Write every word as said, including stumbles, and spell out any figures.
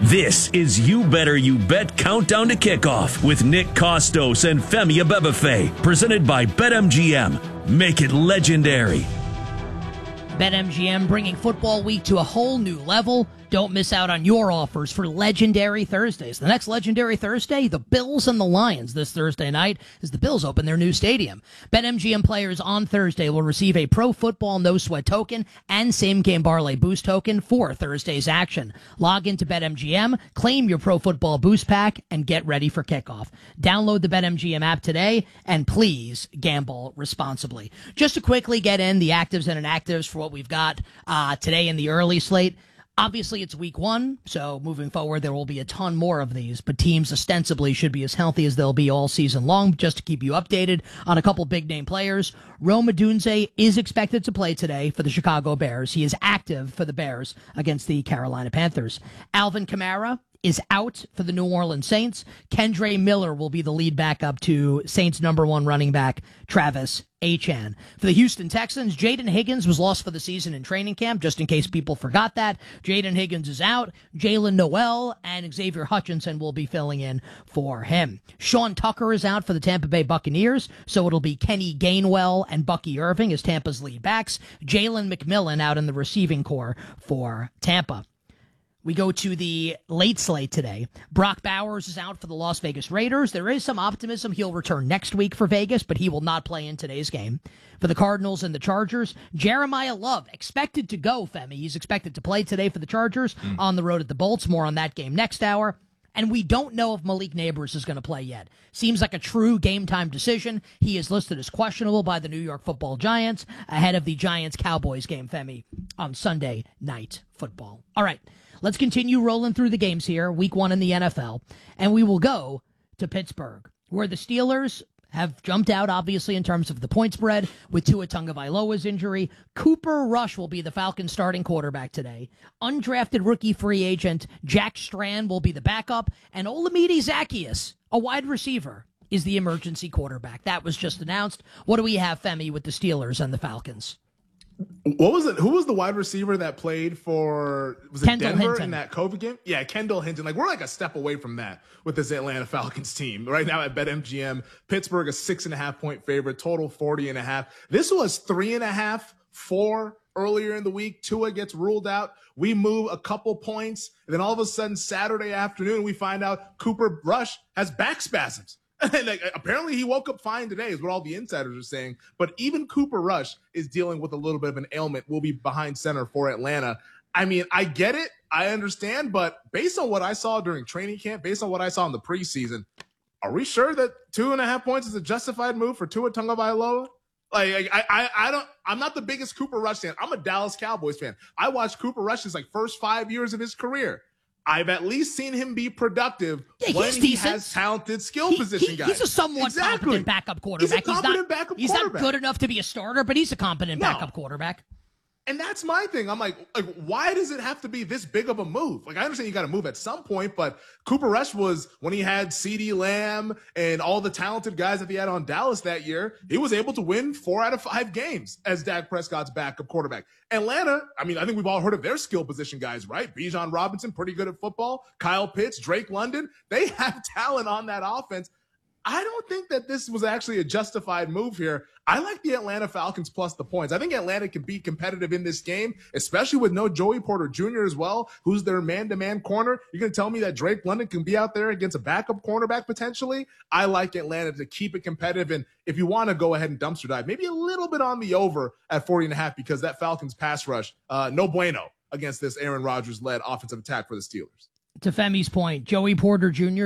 This is You Better You Bet Countdown to Kickoff with Nick Kostos and Femi Abebefe, presented by BetMGM. Make it legendary. BetMGM bringing football week to a whole new level. Don't miss out on your offers for Legendary Thursdays. The next Legendary Thursday, the Bills and the Lions this Thursday night as the Bills open their new stadium. BetMGM players on Thursday will receive a Pro Football No Sweat token and Same Game Parlay Boost token for Thursday's action. Log into BetMGM, claim your Pro Football Boost Pack, and get ready for kickoff. Download the BetMGM app today, and please gamble responsibly. Just to quickly get in the actives and inactives for what we've got uh, today in the early slate. Obviously, it's week one, so moving forward, there will be a ton more of these, but teams ostensibly should be as healthy as they'll be all season long. Just to keep you updated on a couple big-name players, Rome Odunze is expected to play today for the Chicago Bears. He is active for the Bears against the Carolina Panthers. Alvin Kamara is out for the New Orleans Saints. Kendre Miller will be the lead backup to Saints' number one running back, Travis Etienne. For the Houston Texans, Jaden Higgins was lost for the season in training camp, just in case people forgot that. Jaden Higgins is out. Jalen Noel and Xavier Hutchinson will be filling in for him. Sean Tucker is out for the Tampa Bay Buccaneers, so it'll be Kenny Gainwell and Bucky Irving as Tampa's lead backs. Jalen McMillan out in the receiving corps for Tampa. We go to the late slate today. Brock Bowers is out for the Las Vegas Raiders. There is some optimism he'll return next week for Vegas, but he will not play in today's game. For the Cardinals and the Chargers, Jeremiah Love expected to go, Femi. He's expected to play today for the Chargers mm. on the road at the Bolts. More on that game next hour. And we don't know if Malik Neighbors is going to play yet. Seems like a true game-time decision. He is listed as questionable by the New York Football Giants ahead of the Giants-Cowboys game, Femi, on Sunday Night Football. All right. Let's continue rolling through the games here, week one in the N F L, and we will go to Pittsburgh, where the Steelers have jumped out, obviously, in terms of the point spread with Tua Tagovailoa's injury. Cooper Rush will be the Falcons' starting quarterback today. Undrafted rookie free agent Jack Strand will be the backup, and Olamide Zaccheaus, a wide receiver, is the emergency quarterback. That was just announced. What do we have, Femi, with the Steelers and the Falcons? What was it? Who was the wide receiver that played for was it Kendall Denver Hinton. in that COVID game? Yeah, Kendall Hinton. Like, we're like a step away from that with this Atlanta Falcons team right now at BetMGM. Pittsburgh a six and a half point favorite, total forty and a half. This was three and a half, four earlier in the week. Tua gets ruled out. We move a couple points, and then all of a sudden Saturday afternoon we find out Cooper Rush has back spasms. And like, apparently he woke up fine today is what all the insiders are saying. But even Cooper Rush is dealing with a little bit of an ailment. Will be behind center for Atlanta. I mean, I get it. I understand. But based on what I saw during training camp, based on what I saw in the preseason, are we sure that two and a half points is a justified move for Tua Tagovailoa? Like, I, I, I don't, I'm not the biggest Cooper Rush fan. I'm a Dallas Cowboys fan. I watched Cooper Rush's like first five years of his career. I've at least seen him be productive yeah, when he decent. has talented skill he, position he, guys. He's a somewhat exactly. competent backup quarterback. He's a competent he's not, backup he's quarterback. not good enough to be a starter, but he's a competent no. backup quarterback. And that's my thing. I'm like, like, why does it have to be this big of a move? Like, I understand you got to move at some point, but Cooper Rush was, when he had CeeDee Lamb and all the talented guys that he had on Dallas that year, he was able to win four out of five games as Dak Prescott's backup quarterback. Atlanta, I mean, I think we've all heard of their skill position guys, right? Bijan Robinson, pretty good at football. Kyle Pitts, Drake London, they have talent on that offense. I don't think that this was actually a justified move here. I like the Atlanta Falcons plus the points. I think Atlanta can be competitive in this game, especially with no Joey Porter Junior as well, who's their man-to-man corner. You're going to tell me that Drake London can be out there against a backup cornerback potentially? I like Atlanta to keep it competitive. And if you want to go ahead and dumpster dive, maybe a little bit on the over at forty and a half because that Falcons pass rush, uh, no bueno against this Aaron Rodgers-led offensive attack for the Steelers. To Femi's point, Joey Porter Junior